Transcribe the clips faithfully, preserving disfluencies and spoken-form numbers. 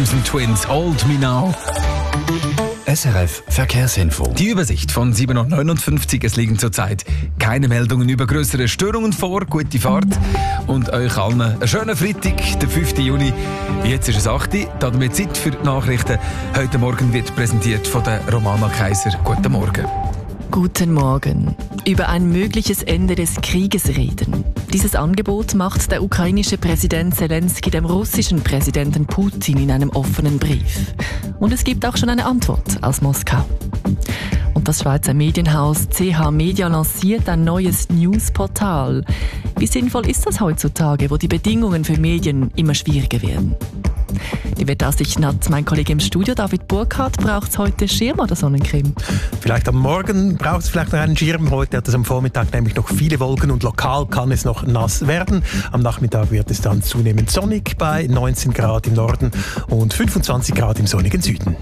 Crimson Twins, Hold Me Now. S R F Verkehrsinfo. Die Übersicht von sieben Uhr neunundfünfzig. Es liegen zurzeit keine Meldungen über größere Störungen vor. Gute Fahrt und euch allen einen schönen Freitag, den fünften Juni. Jetzt ist es acht Uhr. Damit Zeit für die Nachrichten. Heute Morgen wird präsentiert von der Romana Kaiser. Guten Morgen. Guten Morgen. Über ein mögliches Ende des Krieges reden. Dieses Angebot macht der ukrainische Präsident Zelensky dem russischen Präsidenten Putin in einem offenen Brief. Und es gibt auch schon eine Antwort aus Moskau. Und das Schweizer Medienhaus C H Media lanciert ein neues Newsportal. Wie sinnvoll ist das heutzutage, wo die Bedingungen für Medien immer schwieriger werden? Die Wetteraussichten hat mein Kollege im Studio, David Burkhardt. Braucht es heute Schirm oder Sonnencreme? Vielleicht am Morgen braucht es vielleicht noch einen Schirm. Heute hat es am Vormittag nämlich noch viele Wolken und lokal kann es noch nass werden. Am Nachmittag wird es dann zunehmend sonnig bei neunzehn Grad im Norden und fünfundzwanzig Grad im sonnigen Süden.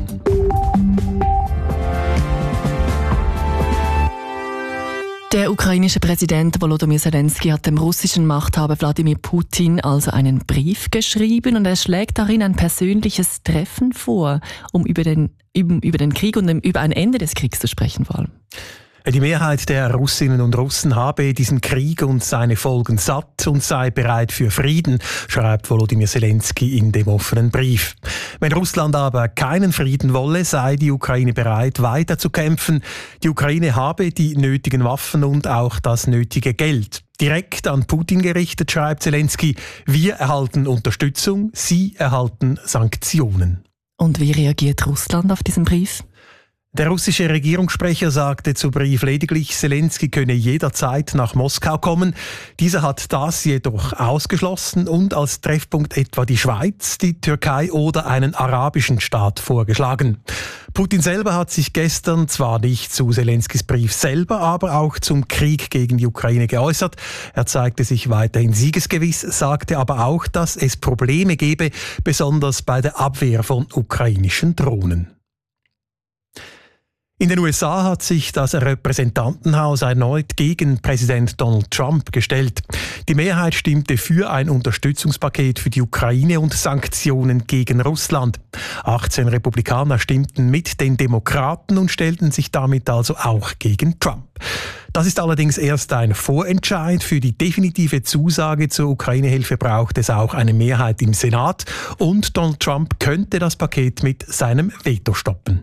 Der ukrainische Präsident Volodymyr Zelensky hat dem russischen Machthaber Wladimir Putin also einen Brief geschrieben und er schlägt darin ein persönliches Treffen vor, um über den, über den Krieg und über ein Ende des Kriegs zu sprechen vor allem. Die Mehrheit der Russinnen und Russen habe diesen Krieg und seine Folgen satt und sei bereit für Frieden, schreibt Volodymyr Zelensky in dem offenen Brief. Wenn Russland aber keinen Frieden wolle, sei die Ukraine bereit, weiter zu kämpfen. Die Ukraine habe die nötigen Waffen und auch das nötige Geld. Direkt an Putin gerichtet, schreibt Zelensky, wir erhalten Unterstützung, sie erhalten Sanktionen. Und wie reagiert Russland auf diesen Brief? Der russische Regierungssprecher sagte zu Brief lediglich, Zelensky könne jederzeit nach Moskau kommen. Dieser hat das jedoch ausgeschlossen und als Treffpunkt etwa die Schweiz, die Türkei oder einen arabischen Staat vorgeschlagen. Putin selber hat sich gestern zwar nicht zu Zelenskys Brief selber, aber auch zum Krieg gegen die Ukraine geäußert. Er zeigte sich weiterhin siegesgewiss, sagte aber auch, dass es Probleme gebe, besonders bei der Abwehr von ukrainischen Drohnen. In den U S A hat sich das Repräsentantenhaus erneut gegen Präsident Donald Trump gestellt. Die Mehrheit stimmte für ein Unterstützungspaket für die Ukraine und Sanktionen gegen Russland. achtzehn Republikaner stimmten mit den Demokraten und stellten sich damit also auch gegen Trump. Das ist allerdings erst ein Vorentscheid. Für die definitive Zusage zur Ukraine-Hilfe braucht es auch eine Mehrheit im Senat und Donald Trump könnte das Paket mit seinem Veto stoppen.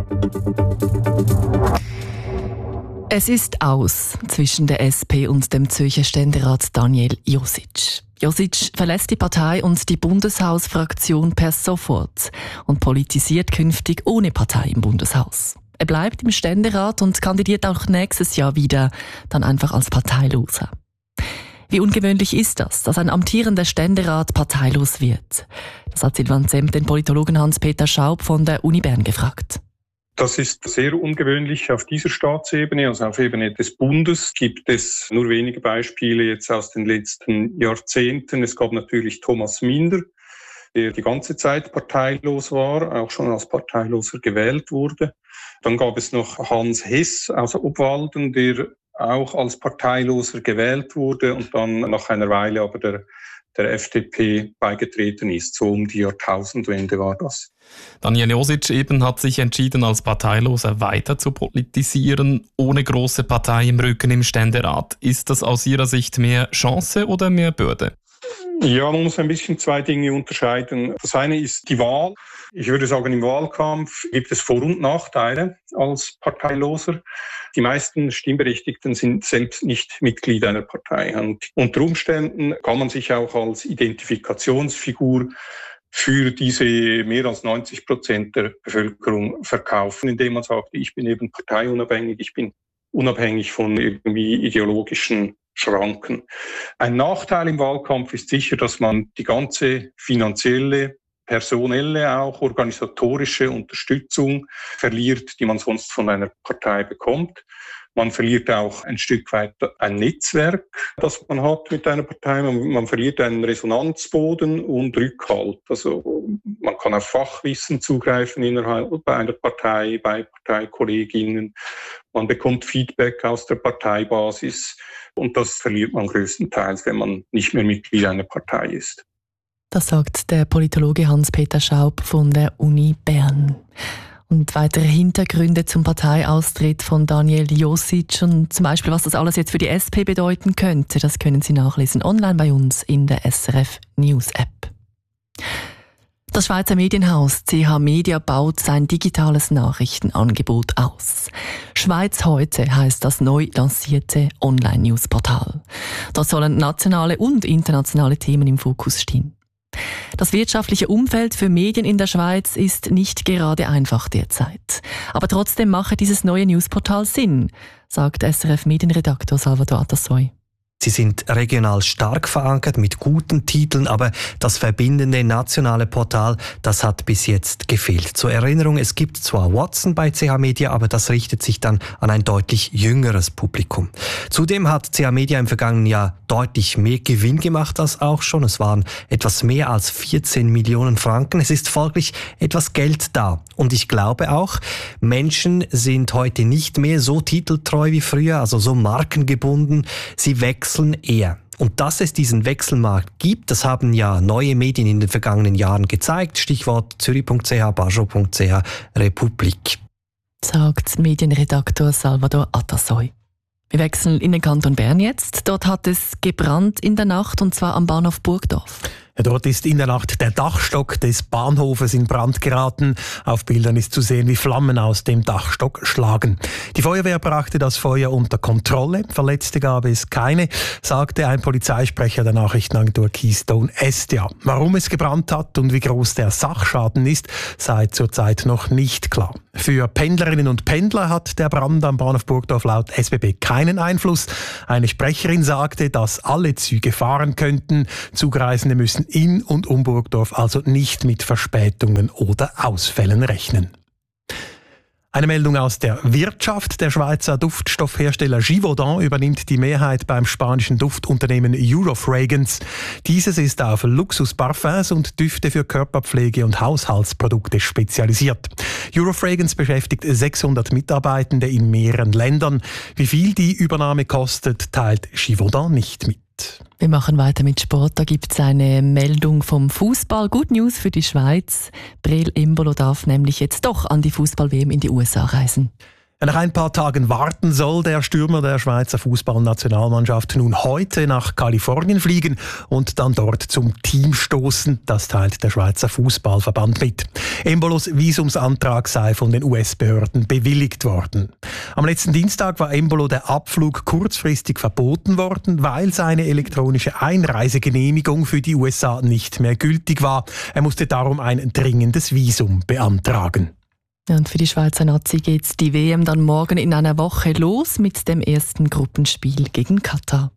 Es ist aus zwischen der S P und dem Zürcher Ständerat Daniel Josic. Josic verlässt die Partei und die Bundeshausfraktion per sofort und politisiert künftig ohne Partei im Bundeshaus. Er bleibt im Ständerat und kandidiert auch nächstes Jahr wieder, dann einfach als Parteiloser. Wie ungewöhnlich ist das, dass ein amtierender Ständerat parteilos wird? Das hat Silvan Zemp den Politologen Hans-Peter Schaub von der Uni Bern gefragt. Das ist sehr ungewöhnlich auf dieser Staatsebene, also auf Ebene des Bundes gibt es nur wenige Beispiele jetzt aus den letzten Jahrzehnten. Es gab natürlich Thomas Minder, der die ganze Zeit parteilos war, auch schon als Parteiloser gewählt wurde. Dann gab es noch Hans Hess aus Obwalden, der auch als Parteiloser gewählt wurde und dann nach einer Weile aber der der F D P beigetreten ist. So um die Jahrtausendwende war das. Daniel Josic eben hat sich entschieden, als Parteiloser weiter zu politisieren, ohne große Partei im Rücken im Ständerat. Ist das aus Ihrer Sicht mehr Chance oder mehr Bürde? Ja, man muss ein bisschen zwei Dinge unterscheiden. Das eine ist die Wahl. Ich würde sagen, im Wahlkampf gibt es Vor- und Nachteile als Parteiloser. Die meisten Stimmberechtigten sind selbst nicht Mitglied einer Partei. Und unter Umständen kann man sich auch als Identifikationsfigur für diese mehr als neunzig Prozent der Bevölkerung verkaufen, indem man sagt, ich bin eben parteiunabhängig, ich bin unabhängig von irgendwie ideologischen Schranken. Ein Nachteil im Wahlkampf ist sicher, dass man die ganze finanzielle, personelle, auch organisatorische Unterstützung verliert, die man sonst von einer Partei bekommt. Man verliert auch ein Stück weit ein Netzwerk, das man hat mit einer Partei. Man, man verliert einen Resonanzboden und Rückhalt. Also man kann auf Fachwissen zugreifen innerhalb einer Partei, bei Parteikolleginnen. Man bekommt Feedback aus der Parteibasis und das verliert man größtenteils, wenn man nicht mehr Mitglied einer Partei ist. Das sagt der Politologe Hans-Peter Schaub von der Uni Bern. Und weitere Hintergründe zum Parteiaustritt von Daniel Josic und zum Beispiel, was das alles jetzt für die S P bedeuten könnte, das können Sie nachlesen online bei uns in der S R F News App. Das Schweizer Medienhaus C H Media baut sein digitales Nachrichtenangebot aus. Schweiz heute heisst das neu lancierte Online-News-Portal. Dort sollen nationale und internationale Themen im Fokus stehen. Das wirtschaftliche Umfeld für Medien in der Schweiz ist nicht gerade einfach derzeit. Aber trotzdem mache dieses neue Newsportal Sinn, sagt S R F-Medienredaktor Salvador Atassoy. Sie sind regional stark verankert mit guten Titeln, aber das verbindende nationale Portal, das hat bis jetzt gefehlt. Zur Erinnerung, es gibt zwar Watson bei C H Media, aber das richtet sich dann an ein deutlich jüngeres Publikum. Zudem hat C H Media im vergangenen Jahr deutlich mehr Gewinn gemacht als auch schon. Es waren etwas mehr als vierzehn Millionen Franken. Es ist folglich etwas Geld da. Und ich glaube auch, Menschen sind heute nicht mehr so titeltreu wie früher, also so markengebunden. Sie wechseln eher. Und dass es diesen Wechselmarkt gibt, das haben ja neue Medien in den vergangenen Jahren gezeigt. Stichwort Zürich punkt c h, Basel punkt c h, Republik. Sagt Medienredaktor Salvador Atassoy. Wir wechseln in den Kanton Bern jetzt. Dort hat es gebrannt in der Nacht, und zwar am Bahnhof Burgdorf. Ja, dort ist in der Nacht der Dachstock des Bahnhofes in Brand geraten. Auf Bildern ist zu sehen, wie Flammen aus dem Dachstock schlagen. Die Feuerwehr brachte das Feuer unter Kontrolle. Verletzte gab es keine, sagte ein Polizeisprecher der Nachrichtenagentur Keystone S D A. Warum es gebrannt hat und wie groß der Sachschaden ist, sei zurzeit noch nicht klar. Für Pendlerinnen und Pendler hat der Brand am Bahnhof Burgdorf laut S B B keinen Einfluss. Eine Sprecherin sagte, dass alle Züge fahren könnten. Zugreisende müssen in und um Burgdorf also nicht mit Verspätungen oder Ausfällen rechnen. Eine Meldung aus der Wirtschaft. Der Schweizer Duftstoffhersteller Givaudan übernimmt die Mehrheit beim spanischen Duftunternehmen Eurofragrance. Dieses ist auf Luxusparfums und Düfte für Körperpflege und Haushaltsprodukte spezialisiert. Eurofragrance beschäftigt sechshundert Mitarbeitende in mehreren Ländern. Wie viel die Übernahme kostet, teilt Givaudan nicht mit. Wir machen weiter mit Sport. Da gibt es eine Meldung vom Fußball. Good News für die Schweiz. Breel Embolo darf nämlich jetzt doch an die Fußball-W M in die U S A reisen. Nach ein paar Tagen warten soll der Stürmer der Schweizer Fußballnationalmannschaft nun heute nach Kalifornien fliegen und dann dort zum Team stoßen. Das teilt der Schweizer Fußballverband mit. Embolos Visumsantrag sei von den U S-Behörden bewilligt worden. Am letzten Dienstag war Embolo der Abflug kurzfristig verboten worden, weil seine elektronische Einreisegenehmigung für die U S A nicht mehr gültig war. Er musste darum ein dringendes Visum beantragen. Und für die Schweizer Nazi geht die W M dann morgen in einer Woche los mit dem ersten Gruppenspiel gegen Katar.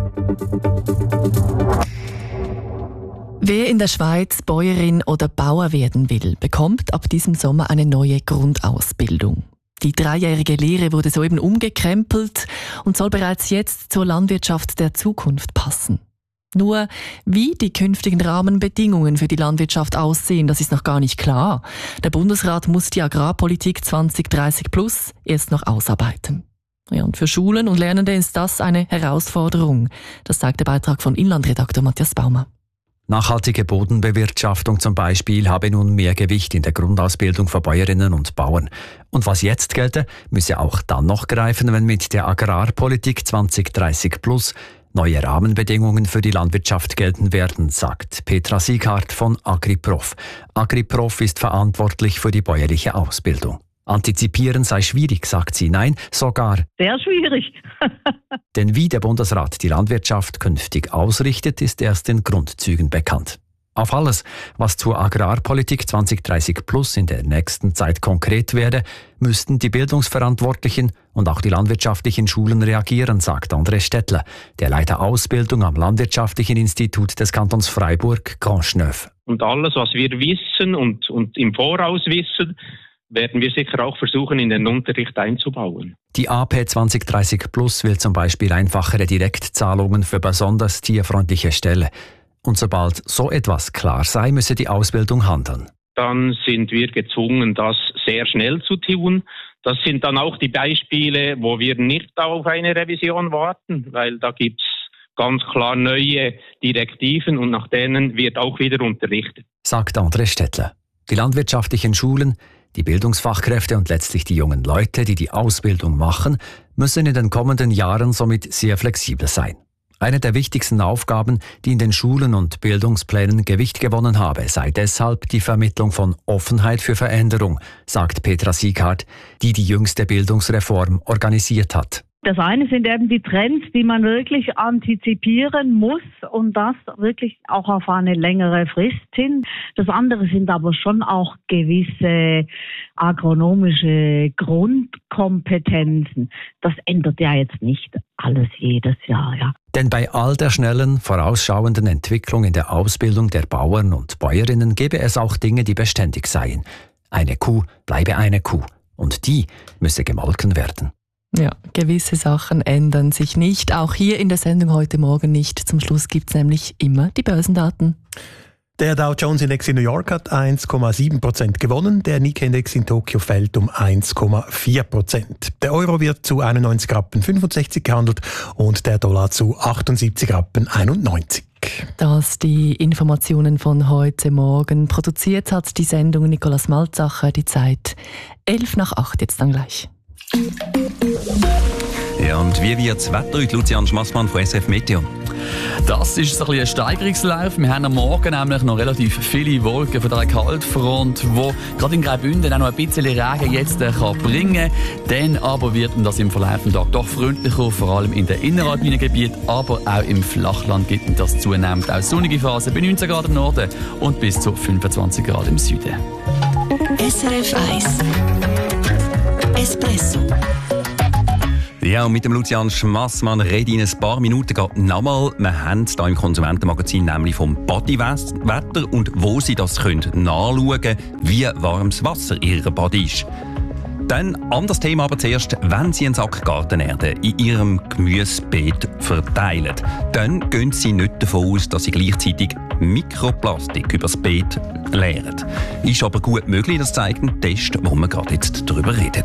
Wer in der Schweiz Bäuerin oder Bauer werden will, bekommt ab diesem Sommer eine neue Grundausbildung. Die dreijährige Lehre wurde soeben umgekrempelt und soll bereits jetzt zur Landwirtschaft der Zukunft passen. Nur, wie die künftigen Rahmenbedingungen für die Landwirtschaft aussehen, das ist noch gar nicht klar. Der Bundesrat muss die Agrarpolitik zwanzig dreißig plus erst noch ausarbeiten. Ja, und für Schulen und Lernende ist das eine Herausforderung. Das sagt der Beitrag von Inlandredakteur Matthias Baumer. Nachhaltige Bodenbewirtschaftung zum Beispiel habe nun mehr Gewicht in der Grundausbildung für Bäuerinnen und Bauern. Und was jetzt gelte, müsse auch dann noch greifen, wenn mit der Agrarpolitik zwanzig dreißig plus neue Rahmenbedingungen für die Landwirtschaft gelten werden, sagt Petra Sieghardt von AgriProf. AgriProf ist verantwortlich für die bäuerliche Ausbildung. Antizipieren sei schwierig, sagt sie. Nein, sogar sehr schwierig. Denn wie der Bundesrat die Landwirtschaft künftig ausrichtet, ist erst in Grundzügen bekannt. Auf alles, was zur Agrarpolitik zwanzig dreißig plus in der nächsten Zeit konkret werde, müssten die Bildungsverantwortlichen und auch die landwirtschaftlichen Schulen reagieren, sagt André Stettler, der Leiter Ausbildung am Landwirtschaftlichen Institut des Kantons Freiburg, Grandschneuf. Und alles, was wir wissen und, und im Voraus wissen, werden wir sicher auch versuchen, in den Unterricht einzubauen. Die A P zwanzig dreißig plus will zum Beispiel einfachere Direktzahlungen für besonders tierfreundliche Ställe. Und sobald so etwas klar sei, müsse die Ausbildung handeln. Dann sind wir gezwungen, das sehr schnell zu tun. Das sind dann auch die Beispiele, wo wir nicht auf eine Revision warten, weil da gibt es ganz klar neue Direktiven und nach denen wird auch wieder unterrichtet. Sagt André Stettler. Die landwirtschaftlichen Schulen, die Bildungsfachkräfte und letztlich die jungen Leute, die die Ausbildung machen, müssen in den kommenden Jahren somit sehr flexibel sein. Eine der wichtigsten Aufgaben, die in den Schulen und Bildungsplänen Gewicht gewonnen habe, sei deshalb die Vermittlung von Offenheit für Veränderung, sagt Petra Sieghardt, die die jüngste Bildungsreform organisiert hat. Das eine sind eben die Trends, die man wirklich antizipieren muss und das wirklich auch auf eine längere Frist hin. Das andere sind aber schon auch gewisse agronomische Grundkompetenzen. Das ändert ja jetzt nicht alles jedes Jahr, ja. Denn bei all der schnellen, vorausschauenden Entwicklung in der Ausbildung der Bauern und Bäuerinnen gäbe es auch Dinge, die beständig seien. Eine Kuh bleibe eine Kuh und die müsse gemolken werden. Ja, gewisse Sachen ändern sich nicht. Auch hier in der Sendung heute Morgen nicht. Zum Schluss gibt es nämlich immer die Börsendaten. Der Dow Jones Index in New York hat eins Komma sieben Prozent gewonnen. Der Nikkei Index in Tokio fällt um eins Komma vier Prozent. Der Euro wird zu einundneunzig Rappen fünfundsechzig gehandelt und der Dollar zu achtundsiebzig Rappen einundneunzig. Das die Informationen von heute Morgen. Produziert hat die Sendung Nicolas Malzacher. Die Zeit elf nach acht jetzt dann gleich. Ja, und wie wird das Wetter heute, Lucian Schmassmann von S R F Meteo? Das ist so ein, ein Steigerungslauf. Wir haben am Morgen nämlich noch relativ viele Wolken von dieser Kaltfront, die gerade in Graubünden auch noch ein bisschen Regen jetzt kann bringen kann. Dann aber wird das im Verlauf des Tages doch freundlicher, vor allem in den inneralpinen Gebieten, aber auch im Flachland gibt das zunehmend auch sonnige Phasen bei neunzehn Grad im Norden und bis zu fünfundzwanzig Grad im Süden. S R F eins Espresso. Ja, und mit dem Lucian Schmassmann rede ich in ein paar Minuten gerade nochmal. Wir haben es hier im Konsumentenmagazin nämlich vom Bodywetter und wo Sie das können nachschauen können, wie warmes Wasser Ihr Body ist. Dann anderes Thema aber zuerst, wenn Sie einen Sack Gartenerde in Ihrem Gemüsebeet verteilen, dann gehen Sie nicht davon aus, dass Sie gleichzeitig Mikroplastik übers Beet leeren. Ist aber gut möglich, das zeigt ein Test, wo wir gerade jetzt darüber reden.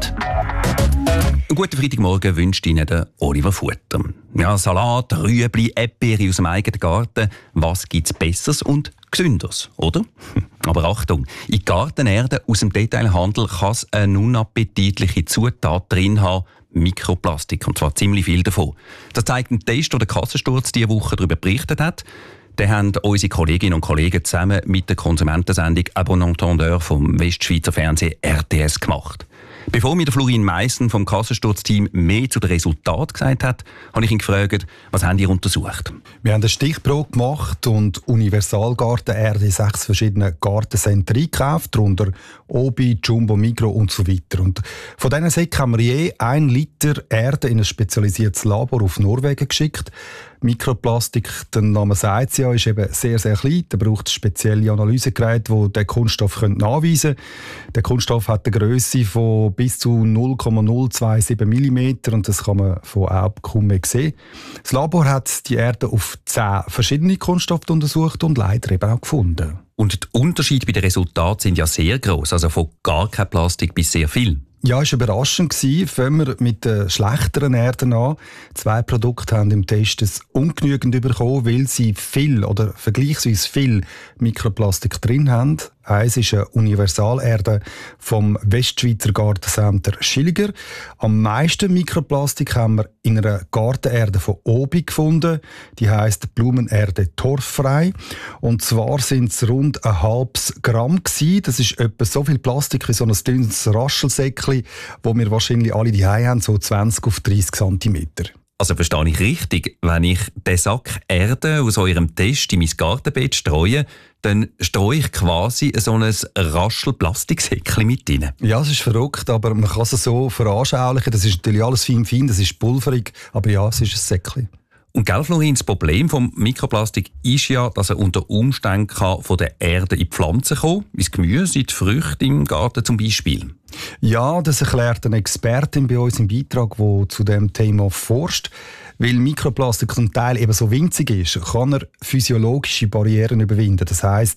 Einen guten Freitagmorgen wünscht Ihnen der Oliver Futter. Ja, Salat, Rüebli, Erdbeere aus dem eigenen Garten. Was gibt es Besseres und Gesünderes, oder? Aber Achtung, in Gartenerde aus dem Detailhandel kann es eine unappetitliche Zutat drin haben, Mikroplastik, und zwar ziemlich viel davon. Das zeigt ein Test, den der Kassensturz diese Woche darüber berichtet hat. Den haben unsere Kolleginnen und Kollegen zusammen mit der Konsumentensendung «A bon entendeur» vom Westschweizer Fernsehen R T S gemacht. Bevor mir der Florin Meissen vom Kassensturzteam mehr zu den Resultaten gesagt hat, habe ich ihn gefragt, was haben ihr untersucht? Wir haben eine Stichprobe gemacht und Universalgartenerde in sechs verschiedenen Gartencenter eingekauft, darunter Obi, Jumbo, Migros und so weiter. Und von diesen Säcken haben wir je ein Liter Erde in ein spezialisiertes Labor auf Norwegen geschickt. Mikroplastik, der Name sagt es ja, ist eben sehr, sehr klein. Da braucht es spezielle Analysegeräte, die den Kunststoff nachweisen können. Der Kunststoff hat eine Grösse von bis zu null Komma null zwei sieben Millimeter und das kann man von Augen kaum mehr sehen. Das Labor hat die Erde auf zehn verschiedene Kunststoffe untersucht und leider eben auch gefunden. Und die Unterschiede bei den Resultaten sind ja sehr gross, also von gar kein Plastik bis sehr viel. Ja, es war überraschend. Fangen wir mit den schlechteren Erden an. Zwei Produkte haben im Test es ungenügend bekommen, weil sie viel oder vergleichsweise viel Mikroplastik drin haben. Eins ist eine Universalerde vom Westschweizer Gartencenter Schilliger. Am meisten Mikroplastik haben wir in einer Gartenerde von Obi gefunden. Die heisst Blumenerde torffrei. Und zwar sind es rund ein halbes Gramm gewesen. Das ist etwa so viel Plastik wie so ein dünnes Raschelsäckchen, wo wir wahrscheinlich alle daheim haben, so zwanzig auf dreißig Zentimeter. Also verstehe ich richtig, wenn ich den Sack Erde aus eurem Test in mein Gartenbeet streue, dann streue ich quasi so ein Raschel-Plastiksäckchen mit rein. Ja, es ist verrückt, aber man kann es so veranschaulichen. Das ist natürlich alles fein, fein, das ist pulverig, aber ja, es ist ein Säckchen. Und gell, Florin, das Problem vom Mikroplastik ist ja, dass er unter Umständen kann von der Erde in die Pflanzen kommen, ins Gemüse, in die Früchte im Garten zum Beispiel. Ja, das erklärt eine Expertin bei uns im Beitrag, die zu dem Thema forscht. Weil Mikroplastik zum Teil eben so winzig ist, kann er physiologische Barrieren überwinden. Das heisst,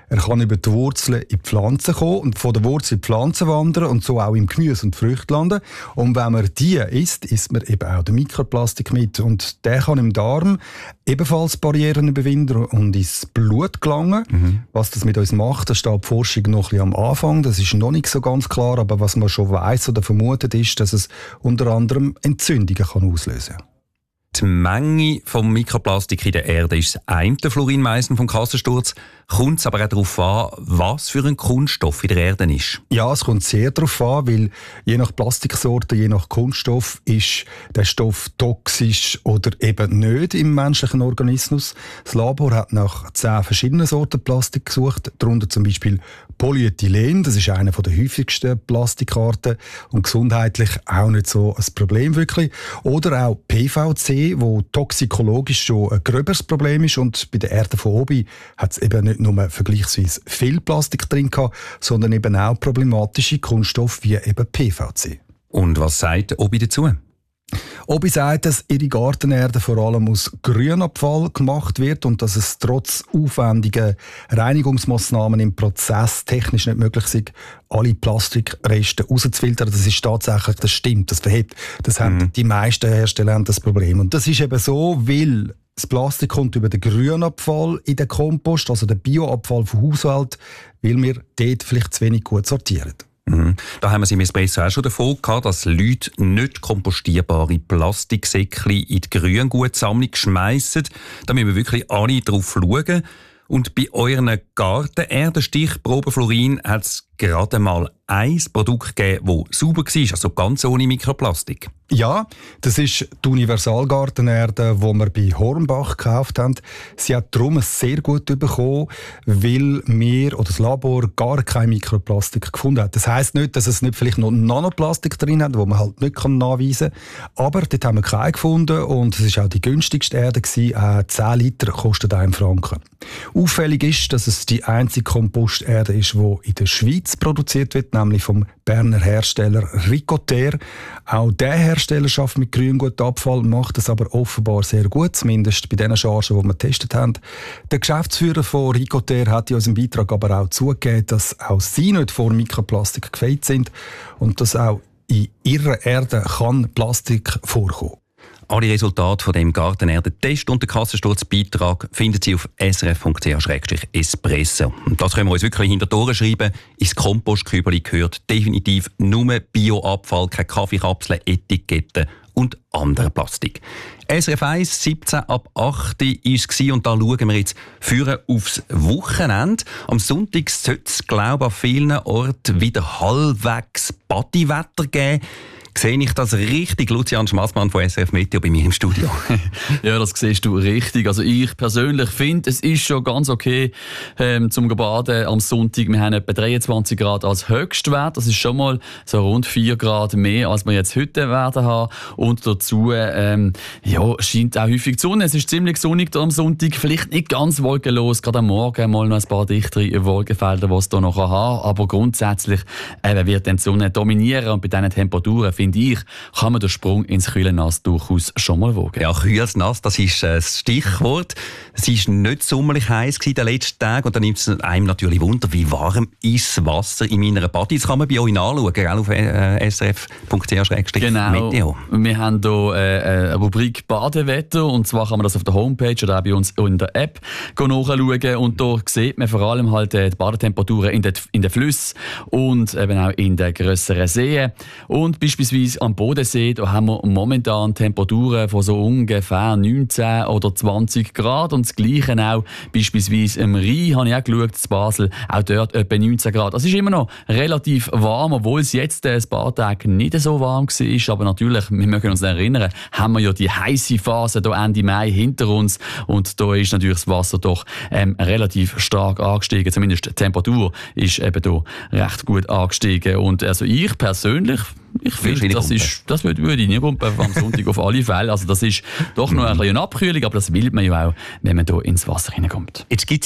Er kann über die Wurzeln in die Pflanzen kommen und von der Wurzel in die Pflanzen wandern und so auch im Gemüse und Früchte landen. Und wenn man die isst, isst man eben auch den Mikroplastik mit. Und der kann im Darm ebenfalls Barrieren überwinden und ins Blut gelangen. Mhm. Was das mit uns macht, das steht die Forschung noch ein bisschen am Anfang. Das ist noch nicht so ganz klar, aber was man schon weiss oder vermutet ist, dass es unter anderem Entzündungen kann auslösen kann. Die Menge von Mikroplastik in der Erde ist das eine, Florin Meissen vom Kassensturz. Kommt es aber auch darauf an, was für ein Kunststoff in der Erde ist? Ja, es kommt sehr darauf an, weil je nach Plastiksorte, je nach Kunststoff ist der Stoff toxisch oder eben nicht im menschlichen Organismus. Das Labor hat nach zehn verschiedenen Sorten Plastik gesucht, darunter zum Beispiel Polyethylen, das ist eine der häufigsten Plastikarten und gesundheitlich auch nicht so ein Problem wirklich. Oder auch P V C, wo toxikologisch schon ein gröberes Problem ist, und bei der Erde von oben hat es eben nicht nur vergleichsweise viel Plastik drin gehabt, sondern eben auch problematische Kunststoffe wie eben P V C. Und was sagt Obi dazu? Obi sagt, dass ihre Gartenerde vor allem aus Grünabfall gemacht wird und dass es trotz aufwendiger Reinigungsmaßnahmen im Prozess technisch nicht möglich ist, alle Plastikreste rauszufiltern. Das ist tatsächlich, das stimmt, das verhebt. Das mhm. haben die meisten Hersteller haben das Problem. Und das ist eben so, weil das Plastik kommt über den Grünabfall in den Kompost, also den Bioabfall vom Haushalt, weil wir dort vielleicht zu wenig gut sortieren. Mhm. Da haben wir es im Espresso auch schon davon gehabt, dass Leute nicht kompostierbare Plastiksäckchen in die Grüngutsammlung schmeissen. Da müssen wir wirklich alle drauf schauen. Und bei euren Gartenerdenstichproben, Florin, hat es gerade mal ein Produkt gegeben, das sauber war, also ganz ohne Mikroplastik. Ja, das ist die Universalgartenerde, die wir bei Hornbach gekauft haben. Sie hat darum sehr gut bekommen, weil wir oder das Labor gar kein Mikroplastik gefunden hat. Das heisst nicht, dass es nicht vielleicht noch Nanoplastik drin hat, wo man halt nicht nachweisen kann. Aber dort haben wir keinen gefunden und es war auch die günstigste Erde gewesen. Äh, zehn Liter kostet einen Franken. Auffällig ist, dass es die einzige Komposterde ist, die in der Schweiz produziert wird, nämlich vom Berner Hersteller Ricoter. Auch der Hersteller arbeitet mit Grüngutabfall, macht es aber offenbar sehr gut, zumindest bei den Chargen, die wir getestet haben. Der Geschäftsführer von Ricoter hat in unserem Beitrag aber auch zugegeben, dass auch sie nicht vor Mikroplastik gefeit sind und dass auch in ihrer Erde kann Plastik vorkommen. Alle Resultate von dem Gartenerde-Test und den Kassensturzbeitrag finden Sie auf s r f punkt c h slash espresso. Und das können wir uns wirklich hinter die Ohren schreiben. Ins Kompostkübeli gehört definitiv nur Bioabfall, keine Kaffeekapseln, Etiketten und andere Plastik. S R F eins, siebzehn ab acht war es und da schauen wir jetzt führen aufs Wochenende. Am Sonntag sollte es, glaube ich, an vielen Orten wieder halbwegs Bodywetter geben. Sehe ich das richtig? Lucian Schmassmann von S R F Meteo bei mir im Studio. Ja, das siehst du richtig. Also ich persönlich finde, es ist schon ganz okay ähm, zum Baden am Sonntag. Wir haben etwa dreiundzwanzig Grad als Höchstwert. Das ist schon mal so rund vier Grad mehr, als wir jetzt heute werden haben. Und dazu ähm, ja, scheint auch häufig die Sonne. Es ist ziemlich sonnig am Sonntag. Vielleicht nicht ganz wolkenlos. Gerade am Morgen mal noch ein paar dichtere Wolkenfelder, die es hier noch haben. Aber grundsätzlich äh, wird dann die Sonne dominieren. Und bei diesen Temperaturen finde ich, kann man den Sprung ins kühle Nass durchaus schon mal wagen. Ja, kühles Nass, das ist äh, das Stichwort. Es war nicht sommerlich heiß in den letzten Tagen und dann nimmt es einem natürlich Wunder, wie warm ist das Wasser in meiner Body. Das kann man bei euch nachschauen, gell, auf äh, s r f punkt c h slash meteo. Genau. Wir haben hier äh, eine Rubrik Badewetter und zwar kann man das auf der Homepage oder auch bei uns in der App nachschauen und da sieht man vor allem halt äh, die Badetemperaturen in den, in den Flüssen und eben auch in den grösseren Seen. Und beispielsweise am Bodensee, da haben wir momentan Temperaturen von so ungefähr neunzehn oder zwanzig Grad und das Gleiche auch beispielsweise im Rhein, habe ich auch geschaut, in Basel, auch dort etwa neunzehn Grad. Es ist immer noch relativ warm, obwohl es jetzt ein paar Tage nicht so warm war, aber natürlich, wir mögen uns erinnern, haben wir ja die heiße Phase hier Ende Mai hinter uns und da ist natürlich das Wasser doch ähm, relativ stark angestiegen, zumindest die Temperatur ist eben hier recht gut angestiegen und also ich persönlich Ich finde, das, ist, das würde, würde ich nicht kumpen am Sonntag auf alle Fälle. Also das ist doch noch ein bisschen eine Abkühlung, aber das will man ja auch, wenn man hier ins Wasser hineinkommt. Jetzt gibt es ja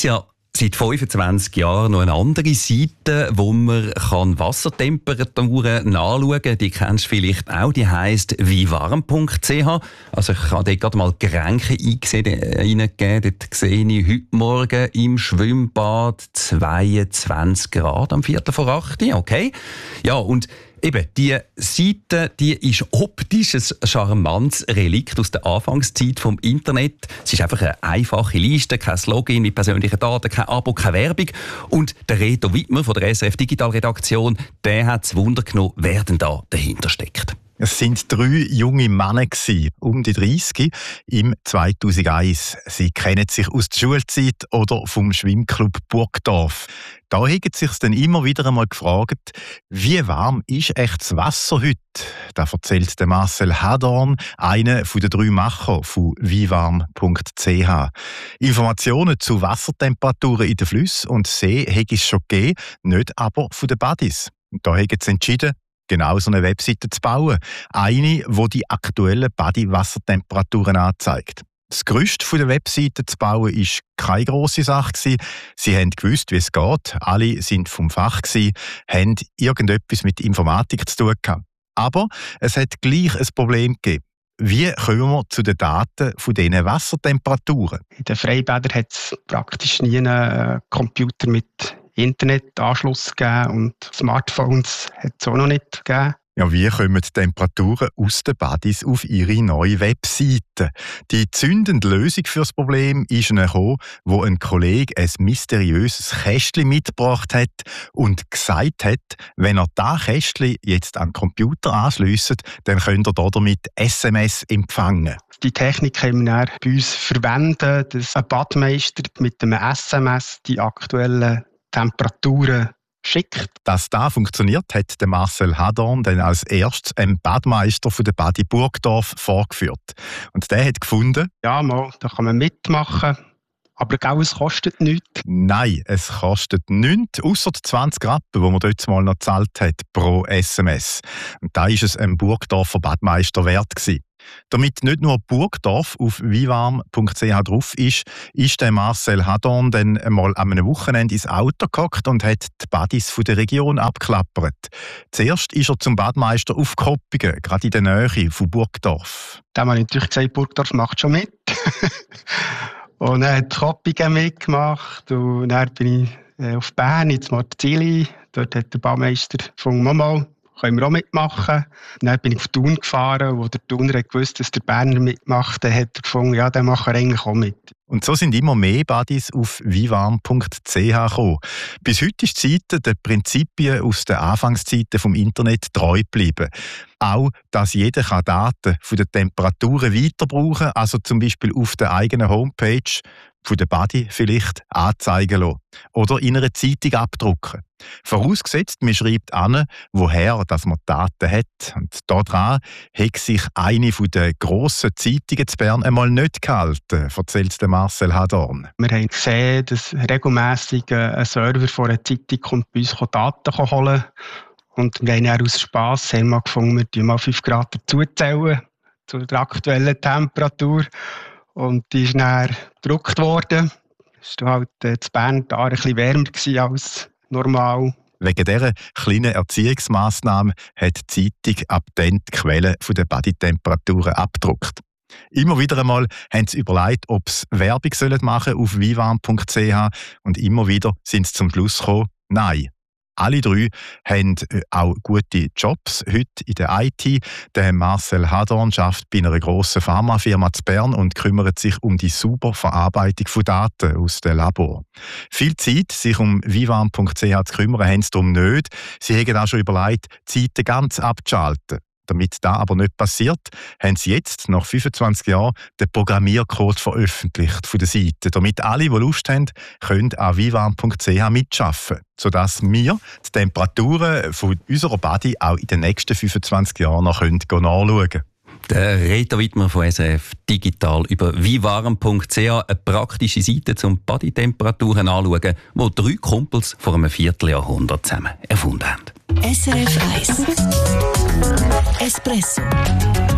seit fünfundzwanzig Jahren noch eine andere Seite, wo man kann Wassertemperaturen nachschauen kann. Die kennst du vielleicht auch. Die heisst wiewarm punkt c h. Also ich habe dort gerade mal Getränke eingegeben. Dort sehe ich heute Morgen im Schwimmbad zweiundzwanzig Grad am Viertel vor acht. Okay. Ja, und eben, die Seite, die ist optisch ein charmantes Relikt aus der Anfangszeit vom Internet. Es ist einfach eine einfache Liste, kein Login mit persönlichen Daten, kein Abo, keine Werbung. Und der Reto Wittmer von der S R F Digital Redaktion, der hat das Wunder genommen, wer denn da dahinter steckt. Es sind drei junge Männer gewesen, um die dreißig im zweitausendeins. Sie kennen sich aus der Schulzeit oder vom Schwimmclub Burgdorf. Da haben sie sich dann immer wieder einmal gefragt, wie warm ist echt das Wasser heute? Das erzählt der Marcel Hadorn, einer der drei Macher von wiewarm punkt c h. Informationen zu Wassertemperaturen in den Flüssen und See hätte es schon gegeben, nicht aber von den Buddies. Und da haben sie entschieden, genau so eine Webseite zu bauen. Eine, die die aktuellen Badi-Wassertemperaturen anzeigt. Das Gerüst der Webseite zu bauen war keine grosse Sache. Sie haben gewusst, wie es geht. Alle sind vom Fach, haben irgendetwas mit Informatik zu tun gehabt. Aber es hat gleich ein Problem gegeben. Wie kommen wir zu den Daten von diesen Wassertemperaturen? In den Freibädern hat es praktisch nie einen Computer mit Internetanschluss gegeben und Smartphones hat es auch noch nicht gegeben. Ja, wie kommen die Temperaturen aus den Buddies auf ihre neue Webseite? Die zündende Lösung für das Problem ist gekommen, wo ein Kollege ein mysteriöses Kästchen mitgebracht hat und gesagt hat, wenn er das Kästchen jetzt an den Computer anschliesst, dann könnt ihr damit S M S empfangen. Die Technik können wir dann bei uns verwenden, dass ein Badmeister mit einem S M S die aktuellen Temperaturen schickt. Dass das funktioniert, hat der Marcel Hadorn dann als erstes einem Badmeister von der Badi Burgdorf vorgeführt. Und der hat gefunden, ja, mal, da kann man mitmachen, aber auch es kostet nichts. Nein, es kostet nichts, ausser die zwanzig Rappen, die man dort mal noch gezahlt hat pro S M S. Und da war es einem Burgdorfer Badmeister wert gewesen. Damit nicht nur Burgdorf auf wiewarm punkt c h drauf ist, ist der Marcel Hadorn dann einmal an einem Wochenende ins Auto gehockt und hat die Badis von der Region abklappert. Zuerst ist er zum Badmeister auf Koppingen, gerade in der Nähe von Burgdorf. Da habe ich natürlich gesagt, Burgdorf macht schon mit. Und er hat Koppingen mitgemacht und dann bin ich auf Bern, ins Marzili. Dort hat der Badmeister gefunden, Mama, können wir auch mitmachen. Dann bin ich auf Thun gefahren, wo der Thuner hat gewusst, dass der Berner mitmacht. Dann hat er gefunden, ja, der macht er eigentlich auch mit. Und so sind immer mehr Buddies auf wiewarm punkt c h gekommen. Bis heute ist die Seite den Prinzipien aus den Anfangszeiten vom Internet treu geblieben. Auch, dass jeder Daten von den Temperaturen weiter brauchen kann, also zum Beispiel auf der eigenen Homepage von der Badi vielleicht anzeigen lassen oder in einer Zeitung abdrucken. Vorausgesetzt, man schreibt an, woher dass man Daten hat. Und daran hat sich eine der grossen Zeitungen zu Bern einmal nicht gehalten, erzählt der Marcel Hadorn. Wir haben gesehen, dass regelmässig ein Server von einer Zeitung kommt, bei uns Daten holen kann. Und wir haben dann aus Spass haben wir gefunden, wir mal fünf Grad dazuzählen zu der aktuellen Temperatur. Und die ist dann gedruckt worden. Es war halt in Bern da ein bisschen wärmer als normal. Wegen dieser kleinen Erziehungsmassnahme hat die Zeitung ab dann die Quellen der Badi-Temperaturen abgedruckt. Immer wieder einmal haben sie überlegt, ob sie Werbung machen sollen auf wiewarm punkt c h und immer wieder sind sie zum Schluss gekommen, nein. Alle drei haben auch gute Jobs heute in der I T. Der Marcel Hadorn arbeitet bei einer grossen Pharmafirma in Bern und kümmert sich um die saubere Verarbeitung von Daten aus dem Labor. Viel Zeit, sich um wiewarm punkt c h zu kümmern, haben sie darum nicht. Sie haben auch schon überlegt, die Zeiten ganz abzuschalten. Damit das aber nicht passiert, haben sie jetzt, nach fünfundzwanzig Jahren, den Programmiercode veröffentlicht von der Seite, damit alle, die Lust haben, können an wiewarm punkt c h mitarbeiten, sodass wir die Temperaturen von unserer Badi auch in den nächsten fünfundzwanzig Jahren noch nachschauen können. Der Reto Wittmer von S R F Digital über wiewarm punkt c h, eine praktische Seite zum Badi-Temperaturen anschauen, die drei Kumpels vor einem Vierteljahrhundert zusammen erfunden haben. S R F eins Espresso